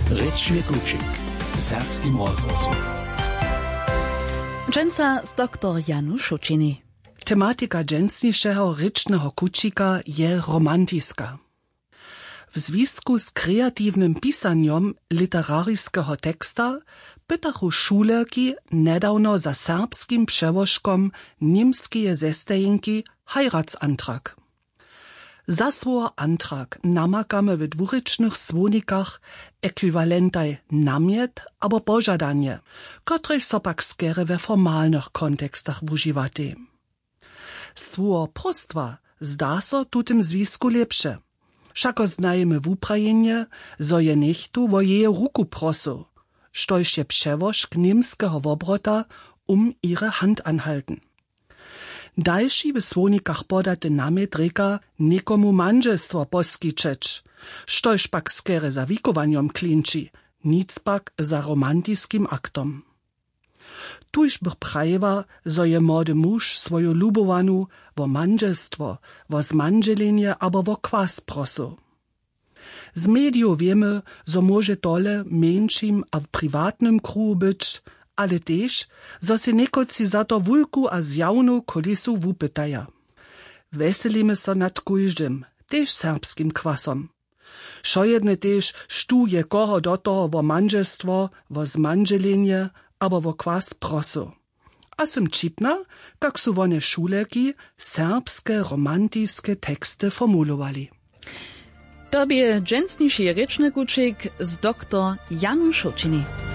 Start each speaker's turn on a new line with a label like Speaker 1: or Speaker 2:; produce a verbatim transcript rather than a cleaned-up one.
Speaker 1: Rečny kučik w serbskim rozgłosu.
Speaker 2: Dżęca z doktor Janu Szuczyny.
Speaker 3: Tematika dżęsniejszego rycznego kucika je romantiska. W związku z kreatywnym pisaniem literaryjskiego teksta pytachu šulerki nedawno za serbskim przełożkom niemskie zestejenki Heiratsantrag. Za swój antrag namakamy w dwurycznych słonikach ekwiwalentaj namiet albo pożadanie, kotreś so pak skiery we formalnych kontekstach używaty. Słowo prostwa zda so tutym związku lepsze. Wszako znajemy w Ukrajinie, zo je niechtu wo jeje ruku prosu, štož je przewożk niemskiego wobrota um ihre Hand anhalten. Dalszy w słonikach podaty namiet reka nikomu mężestwo poskiczeć, štož pak skere za wikowaniom klinči, nic pak za romantiskim aktom. Tuż bych prajewa, zo je młody mąż swoją lubowanu wo mężestwo, wo zmanżelenie albo wo kwas prosu. Z mediów wiemy, zo może tole mniejszym a w prywatnym kruhu być, ale też, zo se nekoci za to wulku a zjawnu kulisu wupytaja. Weselimy so nad kujżdym, też serbskim kwasom. Šo jedne też štuje koho do toho wo mężestwo, wo zmanželenie, albo wo kwas prosu. A sym čipna, kak su wone šulerki serbskie romantiskie teksty formulowali.
Speaker 2: Tobie dżęsniejszy ryczny kuczyk z doktor Janu Szuczyny.